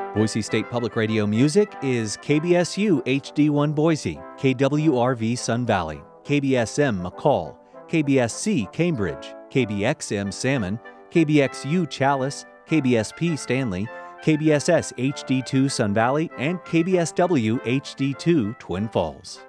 Boise State Public Radio music is KBSU HD1 Boise, KWRV Sun Valley, KBSM McCall, KBSC Cambridge, KBXM Salmon, KBXU Chalice, KBSP Stanley, KBSS HD2 Sun Valley, and KBSW HD2 Twin Falls.